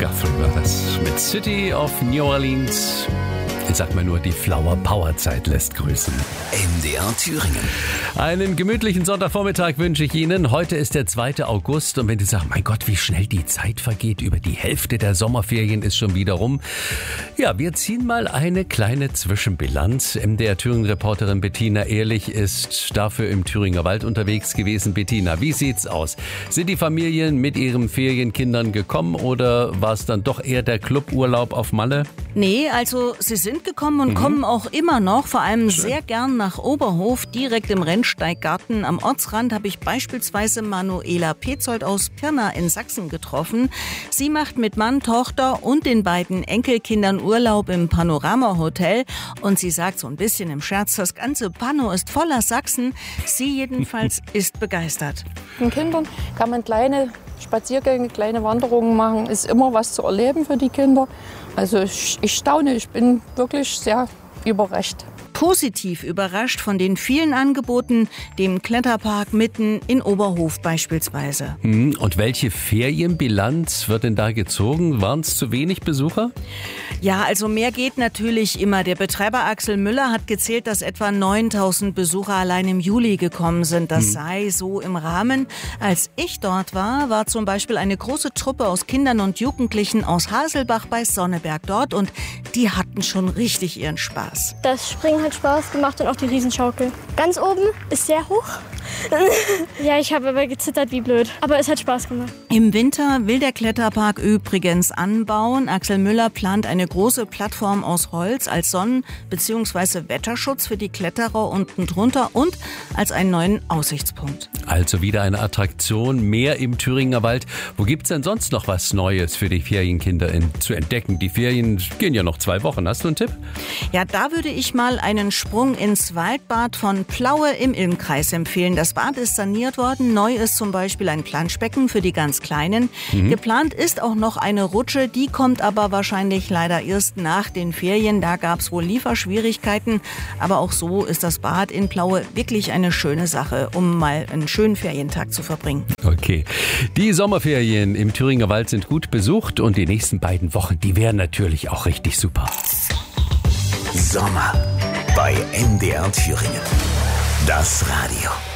Guthrie war das mit City of New Orleans. Jetzt sagt man nur, die Flower Power Zeit lässt grüßen. MDR Thüringen. Einen gemütlichen Sonntagvormittag wünsche ich Ihnen. Heute ist der 2. August und wenn Sie sagen, mein Gott, wie schnell die Zeit vergeht, über die Hälfte der Sommerferien ist schon wieder rum. Ja, wir ziehen mal eine kleine Zwischenbilanz. MDR Thüringen-Reporterin Bettina Ehrlich ist dafür im Thüringer Wald unterwegs gewesen. Bettina, wie sieht's aus? Sind die Familien mit ihren Ferienkindern gekommen oder war es dann doch eher der Cluburlaub auf Malle? Nee, also sie sind gekommen und kommen auch immer noch, vor allem sehr gern nach Oberhof. Direkt im Rennsteiggarten am Ortsrand habe ich beispielsweise Manuela Petzold aus Pirna in Sachsen getroffen. Sie macht mit Mann, Tochter und den beiden Enkelkindern Urlaub im Panorama-Hotel. Und sie sagt so ein bisschen im Scherz, das ganze Pano ist voller Sachsen. Sie jedenfalls ist begeistert. Den Kindern kann man kleine Spaziergänge, kleine Wanderungen machen. Ist immer was zu erleben für die Kinder. Also ich staune, ich bin wirklich sehr überrascht. Positiv überrascht von den vielen Angeboten, dem Kletterpark mitten in Oberhof beispielsweise. Und welche Ferienbilanz wird denn da gezogen? Waren es zu wenig Besucher? Ja, also mehr geht natürlich immer. Der Betreiber Axel Müller hat gezählt, dass etwa 9.000 Besucher allein im Juli gekommen sind. Das sei so im Rahmen. Als ich dort war, war zum Beispiel eine große Truppe aus Kindern und Jugendlichen aus Haselbach bei Sonneberg dort und die hatten schon richtig ihren Spaß. Das Springen hat Spaß gemacht und auch die Riesenschaukel. Ganz oben ist sehr hoch. Ja, ich habe aber gezittert wie blöd. Aber es hat Spaß gemacht. Im Winter will der Kletterpark übrigens anbauen. Axel Müller plant eine große Plattform aus Holz als Sonnen- bzw. Wetterschutz für die Kletterer unten drunter und als einen neuen Aussichtspunkt. Also wieder eine Attraktion, mehr im Thüringer Wald. Wo gibt's denn sonst noch was Neues für die Ferienkinder zu entdecken? Die Ferien gehen ja noch 2 Wochen. Hast du einen Tipp? Ja, da würde ich mal einen Sprung ins Waldbad von Plaue im Ilmkreis empfehlen. Das Bad ist saniert worden. Neu ist zum Beispiel ein Planschbecken für die ganz Kleinen. Geplant ist auch noch eine Rutsche. Die kommt aber wahrscheinlich leider erst nach den Ferien. Da gab es wohl Lieferschwierigkeiten. Aber auch so ist das Bad in Plaue wirklich eine schöne Sache, um mal einen schönen Ferientag zu verbringen. Okay. Die Sommerferien im Thüringer Wald sind gut besucht und die nächsten 2 Wochen, die wären natürlich auch richtig super. Sommer bei MDR Thüringen. Das Radio.